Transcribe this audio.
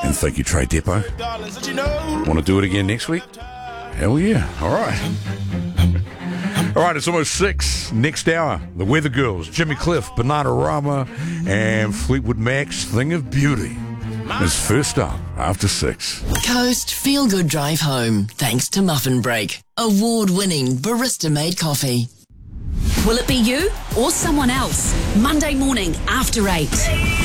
And thank you, Trade Depot. Want to do it again next week? Hell yeah. All right. All right, it's almost 6. Next hour, the Weather Girls, Jimmy Cliff, Bananarama, and Fleetwood Mac's Thing of Beauty is first up after 6. Coast Feel Good Drive Home, thanks to Muffin Break. Award-winning barista-made coffee. Will it be you or someone else? Monday morning after 8.